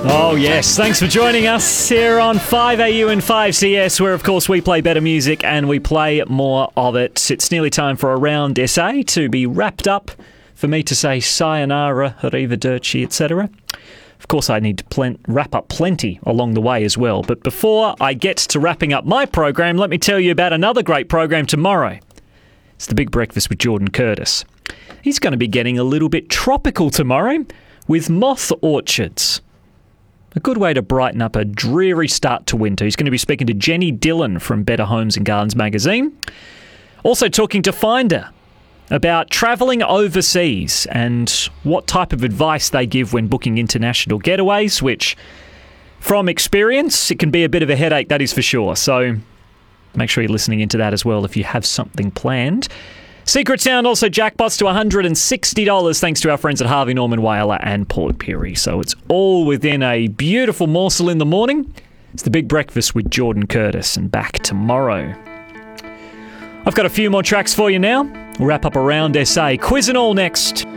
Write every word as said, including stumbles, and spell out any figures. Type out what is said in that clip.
Oh, yes. Thanks for joining us here on five A U and five C S, where, of course, we play better music and we play more of it. It's nearly time for Around S A to be wrapped up, for me to say sayonara, arrivederci, et cetera. Of course, I need to plen- wrap up plenty along the way as well. But before I get to wrapping up my program, let me tell you about another great program tomorrow. It's The Big Breakfast with Jordan Curtis. He's going to be getting a little bit tropical tomorrow with moth orchards. A good way to brighten up a dreary start to winter. He's going to be speaking to Jenny Dillon from Better Homes and Gardens magazine. Also talking to Finder about travelling overseas and what type of advice they give when booking international getaways, which, from experience, it can be a bit of a headache, that is for sure. So make sure you're listening into that as well if you have something planned. Secret Sound also jackpots to one hundred sixty dollars thanks to our friends at Harvey Norman Whaler and Port Pirie. So it's all within a beautiful morsel in the morning. It's The Big Breakfast with Jordan Curtis, and back tomorrow. I've got a few more tracks for you now. We'll wrap up Around S A. Quiz and all next.